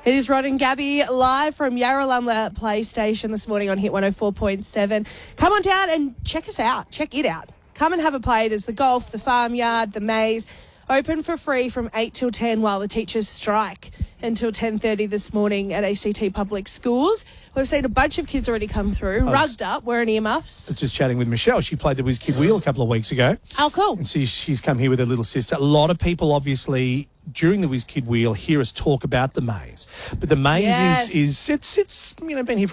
It is Rod and Gabby live from Yarralumla PlayStation this morning on Hit 104.7. Come on down and check us out. Check it out. Come and have a play. There's the golf, the farmyard, the maze. Open for free from 8 till 10 while the teachers strike until 10:30 this morning at ACT Public Schools. We've seen a bunch of kids already come through, rugged up, wearing earmuffs. I was just chatting with Michelle. She played the Whiz Kid Wheel a couple of weeks ago. Oh, cool. And she's come here with her little sister. A lot of people, obviously, during the Whiz Kid Wheel, hear us talk about the maze. But the maze Yes. it's been here for